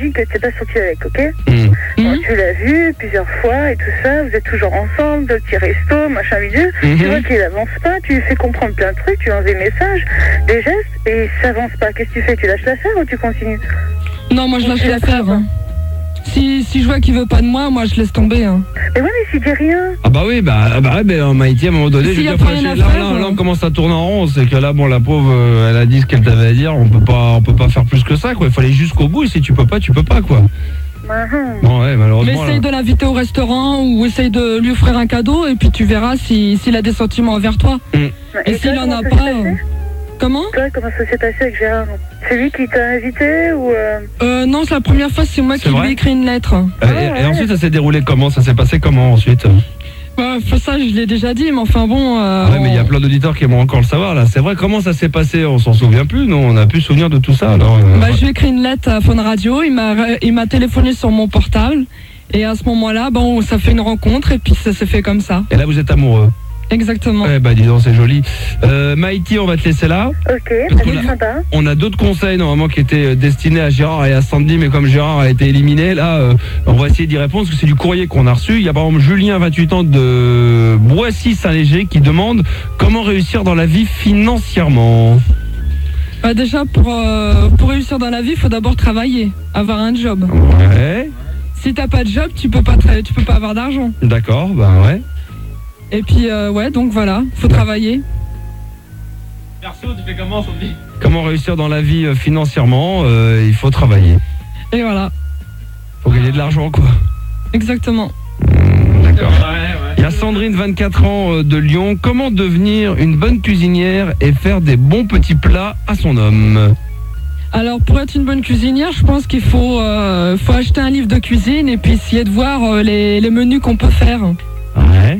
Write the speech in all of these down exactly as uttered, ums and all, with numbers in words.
dit que t'es pas sorti avec, ok? Mmh. Bon, tu l'as vu plusieurs fois et tout ça, vous êtes toujours ensemble, de petits restos, machin bidule. Mmh. Tu vois qu'il avance pas, tu lui fais comprendre plein de trucs, tu lui envoies des messages, des gestes, et ça avance pas. Qu'est-ce que tu fais? Tu lâches l'affaire ou tu continues? Non, moi je Ou lâche tu la l'affaire. frappes Hein. Si, si je vois qu'il veut pas de moi, moi je laisse tomber. Hein. Mais ouais, mais s'il dit rien. Ah bah oui, bah, bah, ouais, bah Maïti, à un moment donné, S'il je y a veux dire, pas rien là, à là, faire, là, là, on euh. commence à tourner en rond, c'est que là, bon, la pauvre, euh, elle a dit ce qu'elle t'avait à dire, on peut pas, on peut pas faire plus que ça, quoi. Il faut aller jusqu'au bout, et si tu peux pas, tu peux pas, quoi. Uh-huh. Bon, ouais, Mais malheureusement. essaye là. de l'inviter au restaurant ou essaye de lui offrir un cadeau et puis tu verras si, s'il a des sentiments envers toi. Et s'il toi, en a comment ça pas. s'est passé euh, Comment Toi, comment ça s'est passé avec Gérard? C'est lui qui t'a invité ou euh... euh, Non, c'est la première fois, c'est moi C'est qui lui vrai ai écrit une lettre. Euh, Ah, et, et ouais. ensuite, ça s'est déroulé comment? Ça s'est passé comment ensuite? Bah, ça, je l'ai déjà dit, mais enfin bon. Euh, Ouais, mais il y a plein d'auditeurs qui aimeraient encore le savoir, là. C'est vrai, comment ça s'est passé? On s'en souvient plus, non? On a plus souvenir de tout ça, alors. euh, Bah, je lui ai écrit une lettre à Fun Radio, il m'a, il m'a téléphoné sur mon portable. Et à ce moment-là, bon, ça fait une rencontre et puis ça s'est fait comme ça. Et là, vous êtes amoureux? Exactement. Eh bah, dis donc, c'est joli. Euh, Maïti, on va te laisser là. Ok, Parce très qu'on a- sympa. On a d'autres conseils normalement qui étaient euh, destinés à Gérard et à Sandy, mais comme Gérard a été éliminé, là, euh, on va essayer d'y répondre parce que c'est du courrier qu'on a reçu. Il y a par exemple Julien, vingt-huit ans, de Boissy-Saint-Léger, qui demande comment réussir dans la vie financièrement. Bah, déjà, pour, euh, pour réussir dans la vie, il faut d'abord travailler, avoir un job. Ouais, Si t'as pas de job, tu peux pas, tra- tu peux pas avoir d'argent. d'accord, bah ouais. Et puis, euh, ouais, donc voilà, faut travailler. Perso, tu fais comment, Sandy? Comment réussir dans la vie euh, financièrement? Euh, Il faut travailler. Et voilà, Faut gagner de l'argent, quoi. exactement. D'accord. Il y a Sandrine, vingt-quatre ans, euh, de Lyon. Comment devenir une bonne cuisinière et faire des bons petits plats à son homme? Alors, pour être une bonne cuisinière, je pense qu'il faut, euh, faut acheter un livre de cuisine et puis essayer de voir euh, les, les menus qu'on peut faire. Ouais.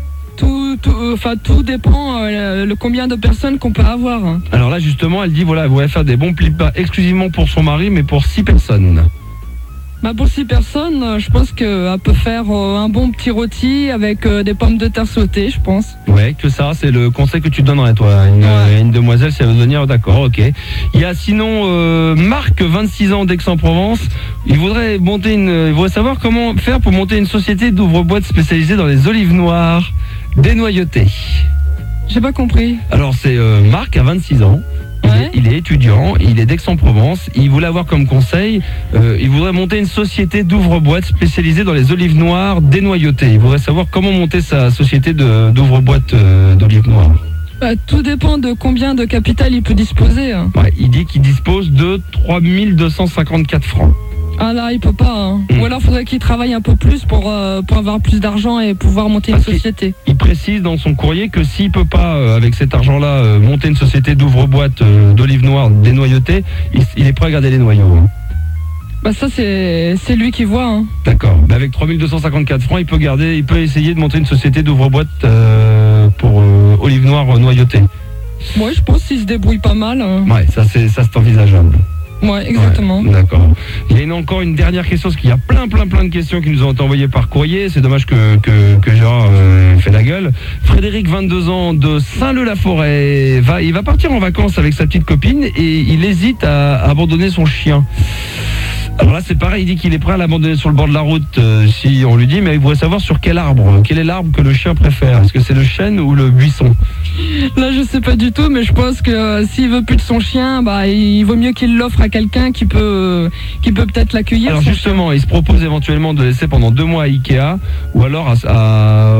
Tout, tout, euh, enfin, tout dépend euh, le combien de personnes qu'on peut avoir. Alors là, justement, elle dit, voilà, elle voudrait faire des bons plats exclusivement pour son mari, mais pour six personnes. Bah, pour six personnes, euh, je pense qu'elle peut faire euh, un bon petit rôti avec euh, des pommes de terre sautées, je pense. Ouais, que ça, c'est le conseil que tu donnerais, toi, une, Ouais. une demoiselle, si elle veut venir, d'accord, ok. Il y a sinon euh, Marc, vingt-six ans, d'Aix-en-Provence. Il voudrait monter une, il voudrait savoir comment faire pour monter une société d'ouvre-boîtes spécialisée dans les olives noires dénoyautées. J'ai pas compris. Alors c'est euh, Marc, à vingt-six ans. Il, Ouais. est, il est étudiant, il est d'Aix-en-Provence. Il voulait avoir comme conseil, euh, il voudrait monter une société d'ouvre-boîtes spécialisée dans les olives noires dénoyautées. Il voudrait savoir comment monter sa société de- d'ouvre-boîtes euh, d'olives noires. Bah, tout dépend de combien de capital il peut disposer. hein. Ouais, il dit qu'il dispose de trois mille deux cent cinquante-quatre francs. Ah là, il peut pas. hein. Mm. Ou alors, faudrait qu'il travaille un peu plus pour, euh, pour avoir plus d'argent et pouvoir monter une Parce qu'il- société. Il précise dans son courrier que s'il peut pas, euh, avec cet argent-là, euh, monter une société d'ouvre-boîtes euh, d'olives noires dénoyautées, il, il est prêt à garder les noyaux. hein. Bah ça, c'est c'est lui qui voit. hein. D'accord. Mais avec trois mille deux cent cinquante-quatre francs, il peut garder, il peut essayer de monter une société d'ouvre-boîtes euh, pour euh, olives noires euh, noyautées. Moi, je pense qu'il se débrouille pas mal. hein. Ouais, ça c'est ça c'est envisageable. Ouais, exactement. Ouais, d'accord. Il y a une- encore une dernière question, parce qu'il y a plein plein plein de questions qui nous ont été envoyées par courrier. C'est dommage que, que, que Gérard euh, fait la gueule. Frédéric, vingt-deux ans, de Saint-Leu-la-Forêt, va, il va partir en vacances avec sa petite copine et il hésite à, à abandonner son chien. Alors là c'est pareil, il dit qu'il est prêt à l'abandonner sur le bord de la route euh, si on lui dit, mais il voudrait savoir sur quel arbre, quel est l'arbre que le chien préfère. Est-ce que c'est le chêne ou le buisson? Là, je sais pas du tout, mais je pense que euh, s'il veut plus de son chien, bah, il vaut mieux qu'il l'offre à quelqu'un qui peut, euh, qui peut peut-être l'accueillir. Alors son justement, il se propose éventuellement de laisser pendant deux mois à Ikea ou alors à, à-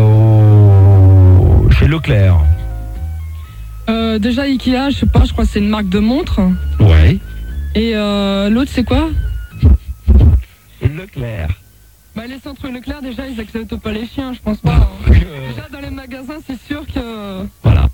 au- chez Leclerc. chien. Euh, déjà, Ikea, je sais pas, je crois que c'est une marque de montre. Ouais. Et euh, l'autre, c'est quoi? Leclerc. Bah, les centres Leclerc, déjà, ils acceptent pas les chiens, je pense pas. hein. Déjà, dans les magasins, c'est sûr que. Voilà.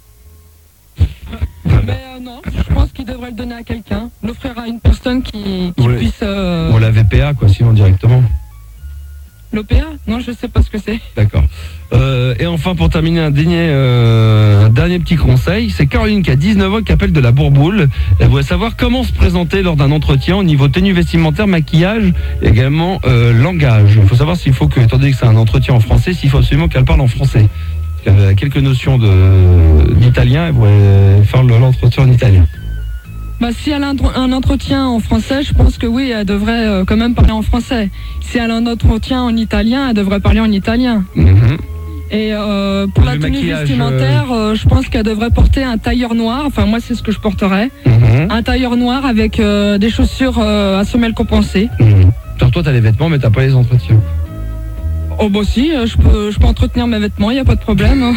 Mais euh, non, je pense qu'il devrait le donner à quelqu'un, l'offrir à une personne qui, qui Ouais. puisse. Euh... Ou la V P A quoi, sinon directement. L'O P A? Non, je sais pas ce que c'est. D'accord. Euh, et enfin, pour terminer, un dernier, euh, un dernier petit conseil. C'est Caroline qui a dix-neuf ans qui appelle de la Bourboule. Elle voudrait savoir comment se présenter lors d'un entretien au niveau tenue vestimentaire, maquillage, et également euh, langage. Il faut savoir s'il faut que, étant donné que c'est un entretien en français, s'il faut absolument qu'elle parle en français. Parce qu'elle a quelques notions de, d'italien, elle voudrait faire le- l'entretien en italien. Bah, si elle a un, un entretien en français, je pense que oui, elle devrait euh, quand même parler en français. Si elle a un entretien en italien, elle devrait parler en italien. Mhm. Et euh, pour Le la tenue maquillage, vestimentaire, euh, je pense qu'elle devrait porter un tailleur noir. Enfin, moi, c'est ce que je porterais. Mhm. Un tailleur noir avec euh, des chaussures euh, à semelles compensées. Mhm. Alors toi, t'as les vêtements, mais t'as pas les entretiens. Oh, bah si, euh, je peux, je peux entretenir mes vêtements, il n'y a pas de problème.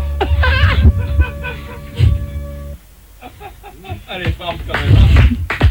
Allez, forme quand même.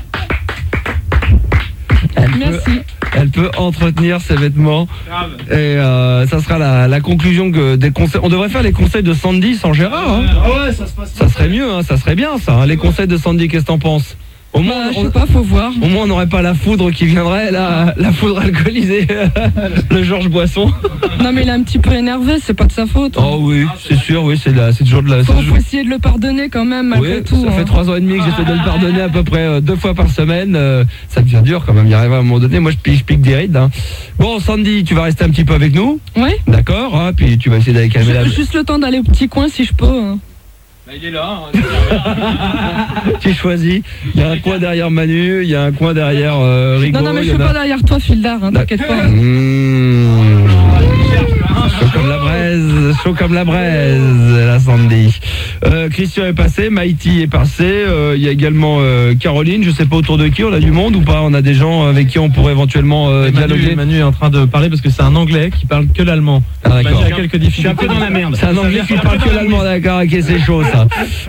Elle peut, Merci. elle peut entretenir ses vêtements. Grave. Et euh, ça sera la, la conclusion que des conseils. On devrait faire les conseils de Sandy sans Gérard. Hein. Ah ouais, ça se passe. Ça serait mieux, hein, ça serait bien ça. Hein. Les conseils de Sandy, qu'est-ce que t'en penses? Au moins, Bah, je on, sais pas, faut voir. au moins, on n'aurait pas la foudre qui viendrait, la, la foudre alcoolisée, le Georges Boisson. Non, mais il est un petit peu énervé, c'est pas de sa faute. Oh oui, c'est sûr, oui, c'est la- c'est toujours de la. Faut, c'est faut essayer de le pardonner quand même, malgré Oui, tout. ça hein. fait trois ans et demi que j'essaie de le pardonner à peu près euh, deux fois par semaine. euh, ça devient dur quand même, y arriver à un moment donné. Moi, je pique, je pique des rides. Hein. Bon, Sandy, tu vas rester un petit peu avec nous, Oui. d'accord hein, puis tu vas essayer d'aller calmer la. Ju- Juste le temps d'aller au petit coin si je peux. hein. Bah, il est là. Hein. Tu choisis. Il y a un coin derrière Manu, il y a un coin derrière euh, Rigaud. Non, non, mais il je y suis en a- pas derrière toi, Fildar, hein, t'inquiète pas. Mmh. Chaud comme la braise, chaud comme la braise, la Sandy. Euh, Christian est passé, Maïti est passé, euh, il y a également euh, Caroline, je sais pas autour de qui, on a du monde ou pas? On a des gens avec qui on pourrait éventuellement euh, dialoguer. Manu, Manu est en train de parler parce que c'est un anglais qui parle que l'allemand. Ah, d'accord. Il y a quelques Je suis un peu difficultés. dans la merde. C'est un anglais qui parle que l'allemand, d'accord, ok, c'est chaud ça.